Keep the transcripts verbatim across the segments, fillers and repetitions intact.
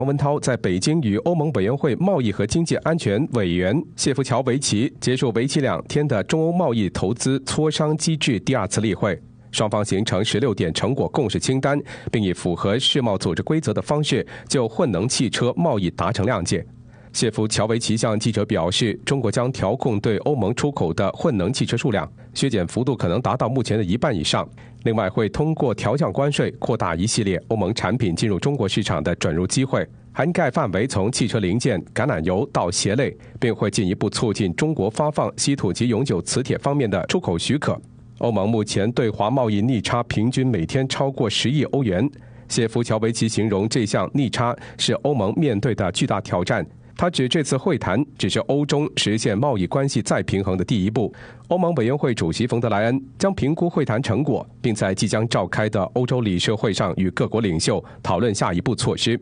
王文涛在北京与欧盟委员会贸易和经济安全委员谢夫乔维奇结束为期两天的中欧贸易投资磋商机制第二次例会，双方形成十六点成果共识清单，并以符合世贸组织规则的方式就混能汽车贸易达成谅解。谢夫乔维奇向记者表示，中国将调控对欧盟出口的混能汽车数量，削减幅度可能达到目前的一半以上。另外，会通过调降关税，扩大一系列欧盟产品进入中国市场的准入机会，涵盖范围从汽车零件、橄榄油到鞋类，并会进一步促进中国发放稀土及永久磁铁方面的出口许可。欧盟目前对华贸易逆差平均每天超过十亿欧元。谢夫乔维奇形容这项逆差是欧盟面对的巨大挑战。他指这次会谈只是欧中实现贸易关系再平衡的第一步。欧盟委员会主席冯德莱恩将评估会谈成果，并在即将召开的欧洲理事会上与各国领袖讨论下一步措施。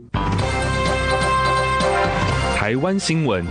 台湾新闻。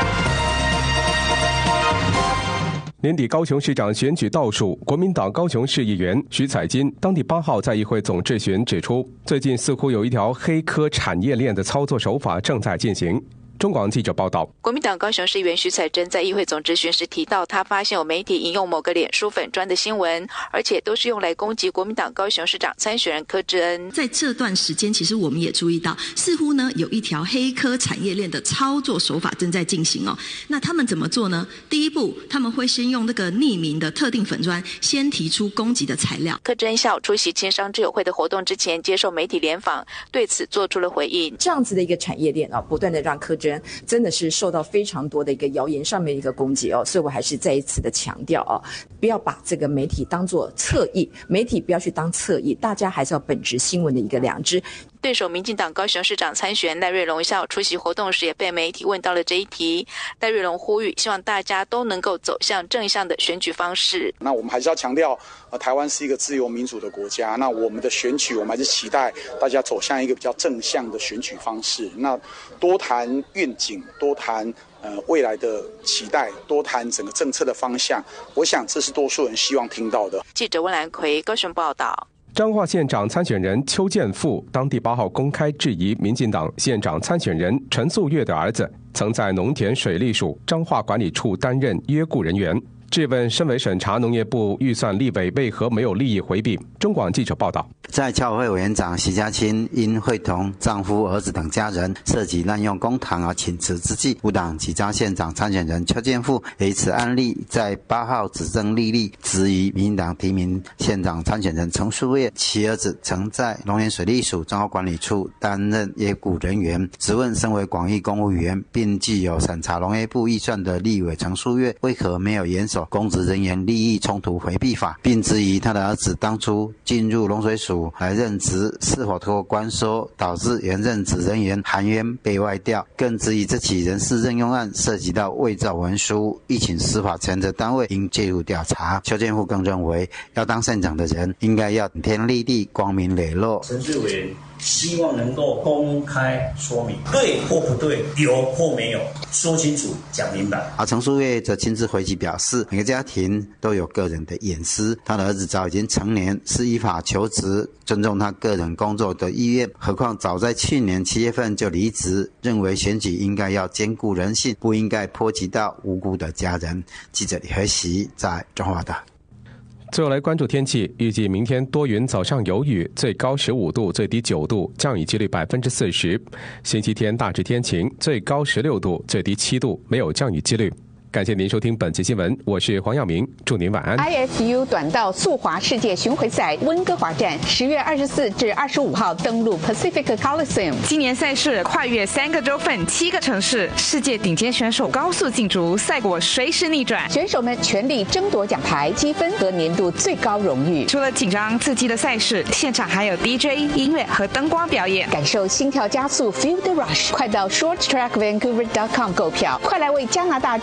年底高雄市长选举倒数，国民党高雄市议员徐彩金当地八号在议会总质询指出，最近似乎有一条黑科产业链的操作手法正在进行。中广记者报道， 国民党高雄市议员徐彩珍在议会总质询时提到，他发现有媒体引用某个脸书粉专的新闻，而且都是用来攻击国民党高雄市长参选人柯志恩。 在这段时间，其实我们也注意到，似乎呢有一条黑科产业链的操作手法正在进行哦。那他们怎么做呢？第一步，他们会先用那个匿名的特定粉专，先提出攻击的材料。 柯志恩下午出席青商之友会的活动之前，接受媒体联访，对此做出了回应。 这样子的一个产业链啊，不断的让柯志恩真的是受到非常多的一个谣言上面的一个攻击哦，所以我还是再一次的强调哦，不要把这个媒体当作侧翼，媒体不要去当侧翼，大家还是要本质新闻的一个良知。 对手民进党高雄市长参选赖瑞隆下午出席活动时也被媒体问到了这一题。赖瑞隆呼吁希望大家都能够走向正向的选举方式。 那我们还是要强调、呃、台湾是一个自由民主的国家，那我们的选举我们还是期待大家走向一个比较正向的选举方式。那多谈愿景，多谈呃未来的期待，多谈整个政策的方向，我想这是多数人希望听到的。 记者温兰奎高雄报道。 彰化县长参选人邱建富当地八号公开质疑民进党县长参选人陈素月的儿子曾在农田水利署彰化管理处担任约雇人员，质问身为审查农业部预算立委为何没有利益回避。中广记者报道， 在侨委会委员长徐家清因会同丈夫、儿子等家人涉及滥用公帑而请辞之际，无党籍彰县长参选人邱建富以此案例在八号指证莉莉，质疑民进党提名县长参选人陈素月，其儿子曾在农业水利署彰化管理处担任业雇人员，质问身为广义公务员并具有审查农业部预算的立委陈素月为何没有严守公职人员利益冲突回避法，并质疑他的儿子当初进入农水署来任职是否透过关说导致原任职人员含冤被外调，更质疑这起人事任用案涉及到伪造文书，亦请司法权责单位应介入调查。邱建富更认为，要当县长的人应该要顶天立地、光明磊落。 陈志伟希望能够公开说明，对或不对，有或没有，说清楚讲明白。 而陈素月则亲自回击表示，每个家庭都有个人的隐私，他的儿子早已经成年，是依法求职，尊重他个人工作的意愿，何况早在去年七月份就离职，认为选举应该要兼顾人性，不应该波及到无辜的家人。记者李和喜在中华的。 最后来关注天气，预计明天多云，早上有雨，最高十五度，最低九度，降雨几率百分之四十。星期天大致天晴，最高十六度，最低七度，没有降雨几率。感谢您收听本期新闻，我是黄耀明，祝您晚安。 I S U 短道速滑世界巡回赛温哥华站十月二十四至二十五号登陆 Pacific Coliseum。 今年赛事跨越三个州份、七个城市，世界顶尖选手高速竞逐，赛果随时逆转， 选手们全力争夺奖牌、积分和年度最高荣誉。 除了紧张刺激的赛事，现场还有 D J 音乐和灯光表演， 感受心跳加速 ，Feel the rush。快到 short track vancouver dot com 购票，快来为加拿大、中国和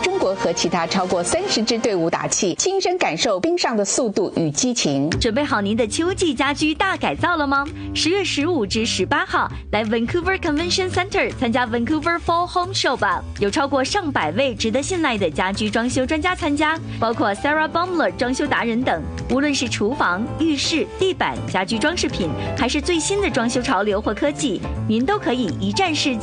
和其他超过三十支队伍打气，亲身感受冰上的速度与激情。 准备好您的秋季家居大改造了吗？十月十五至十八号，来 Vancouver Convention Center 参加 Vancouver Fall Home Show 吧！有超过上百位值得信赖的家居装修专家参加，包括 Sarah Baumler 装修达人等。无论是厨房、浴室、地板、家居装饰品，还是最新的装修潮流或科技，您都可以一站式